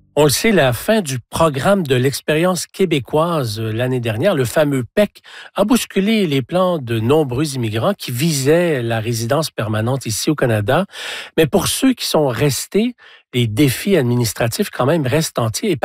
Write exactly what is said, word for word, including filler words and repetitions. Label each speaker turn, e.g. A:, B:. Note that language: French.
A: On le sait, la fin du programme de l'expérience québécoise euh, l'année dernière, le fameux P E C, a bousculé les plans de nombreux immigrants qui visaient la résidence permanente ici au Canada. Mais pour ceux qui sont restés, les défis administratifs quand même restent entiers. Et